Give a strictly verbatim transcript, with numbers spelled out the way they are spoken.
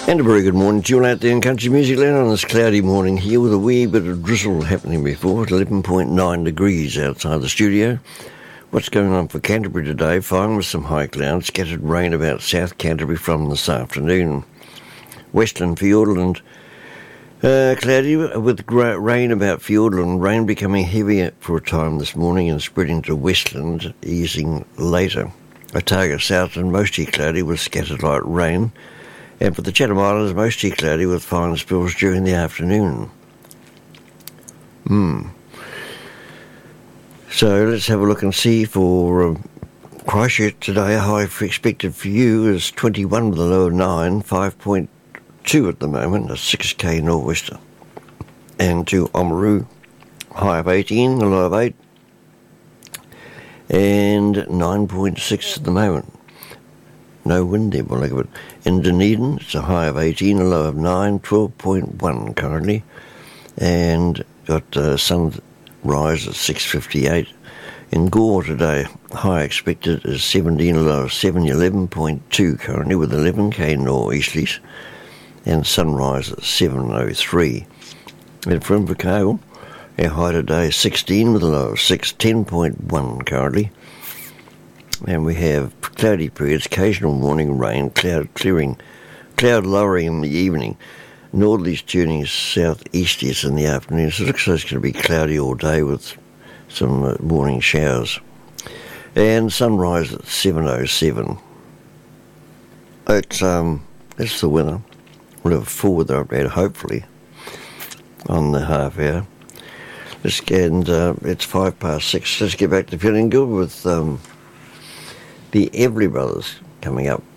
And a very good morning to you all out there in Country Music Land on this cloudy morning here with a wee bit of drizzle happening before at eleven point nine degrees outside the studio. What's going on for Canterbury today? Fine with some high clouds, scattered rain about South Canterbury from this afternoon. Western Fiordland, uh, cloudy with gra- rain about Fiordland, rain becoming heavier for a time this morning and spreading to Westland, easing later. Otago Southland, mostly cloudy with scattered light rain. And for the Chatham Islands, mostly cloudy with fine spells during the afternoon. Hmm. So let's have a look and see for um, Christchurch today. A high expected for you is twenty-one with a low of nine, five point two at the moment, a six K nor'wester. And to Oamaru, high of eighteen, a low of eight, and nine point six at the moment. No wind there, by the look of it. In Dunedin, it's a high of eighteen, a low of nine, twelve point one currently. And got uh, sunrise at six fifty-eight. In Gore today, high expected is seventeen, a low of seven, eleven point two currently with eleven K nor'easterlies. And sunrise at seven oh three. And for Invercargill, our high today is sixteen with a low of six, ten point one currently. And we have cloudy periods, occasional morning rain, cloud clearing, cloud lowering in the evening, northerlies turning southeasterlies in the afternoon. So it looks like it's going to be cloudy all day with some uh, morning showers. And sunrise at seven oh seven. It's, um, that's the weather. We'll have a full weather update, hopefully, on the half hour. Let's get, and uh, it's five past six. Let's get back to feeling good with... Um, the Everly Brothers coming up.